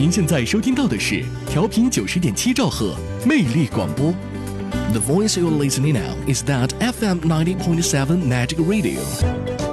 您现在收听到的是调频90.7兆赫魅力广播。The voice you're listening now is that FM 90.7 Magic Radio.